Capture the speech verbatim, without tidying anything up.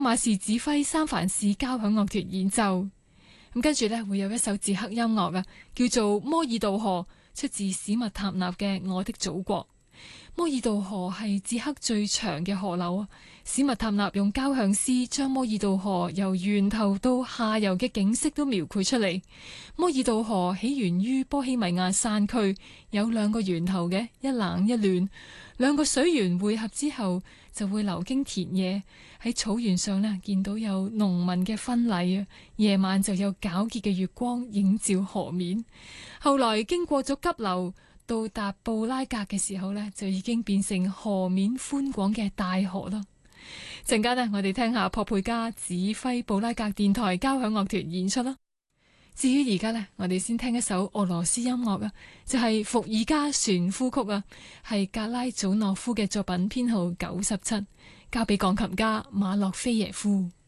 馬士指揮三藩市交響樂團演奏。咁跟住呢，會有一首捷克音樂啊，叫做摩爾道河，出自史密塔納嘅《我的祖國》。摩爾道河係捷克最長嘅河流啊！史密塔納用交響詩將摩爾道河由源頭到下游嘅景色都描繪出嚟。摩爾道河起源於波希米亞山區，有兩個源頭嘅，一冷一暖。兩個水源匯合之後，就會流經田野，喺草原上呢，見到有農民嘅婚禮啊！夜晚就有皎潔嘅月光映照河面。後來經過咗急流，到達布拉格嘅時候呢，就已經變成河面寬廣嘅大河啦。陣間呢，我哋聽下珀佩加指揮布拉格電台交響樂團演出啦。至於而家呢，我哋先聽一首俄羅斯音樂啊，就係、是、伏爾加旋呼曲啊，係格拉祖諾夫嘅作品編號九十七，交俾鋼琴家馬洛菲耶夫。